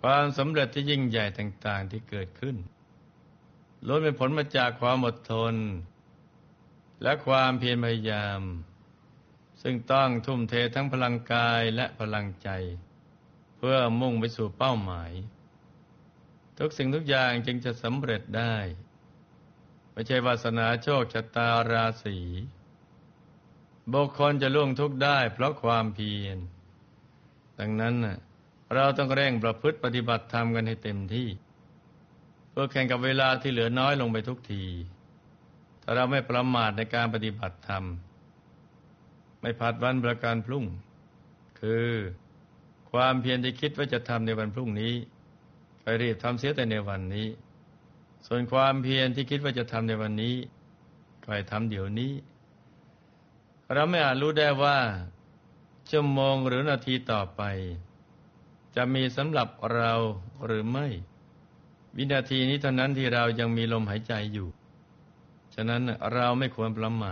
ความสำเร็จที่ยิ่งใหญ่ต่างๆที่เกิดขึ้นล้วนเป็นผลมาจากความอดทนและความเพียรพยายามซึ่งต้องทุ่มเททั้งพลังกายและพลังใจเพื่อมุ่งไปสู่เป้าหมายทุกสิ่งทุกอย่างจึงจะสำเร็จได้ไม่ใช่วาสนาโชคชะตาราศีบุคคลจะล่วงทุกข์ได้เพราะความเพียรดังนั้นเราต้องเร่งประพฤติปฏิบัติธรรมกันให้เต็มที่เพื่อแข่งกับเวลาที่เหลือน้อยลงไปทุกทีถ้าเราไม่ประมาทในการปฏิบัติธรรมไม่พลาดวันประการพรุ่งคือความเพียรที่คิดว่าจะทำในวันพรุ่งนี้ไปรีบทำเสียแต่ในวันนี้ส่วนความเพียรที่คิดว่าจะทำในวันนี้ก็ให้ทำเดี๋ยวนี้เราไม่อาจรู้ได้ว่าชั่วโมงหรือนาทีต่อไปจะมีสำหรับเราหรือไม่วินาทีนี้เท่านั้นที่เรายังมีลมหายใจอยู่ฉะนั้นเราไม่ควรประมาท